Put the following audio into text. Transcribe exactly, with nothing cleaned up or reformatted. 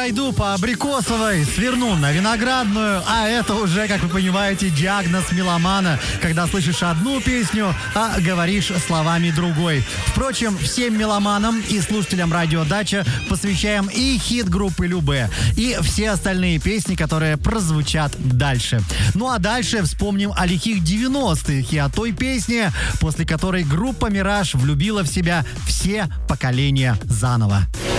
зайду по Абрикосовой, сверну на Виноградную, а это уже, как вы понимаете, диагноз меломана, когда слышишь одну песню, а говоришь словами другой. Впрочем, всем меломанам и слушателям радио «Дача» посвящаем и хит группы Любэ, и все остальные песни, которые прозвучат дальше. Ну а дальше вспомним о лихих девяностых и о той песне, после которой группа «Мираж» влюбила в себя все поколения заново.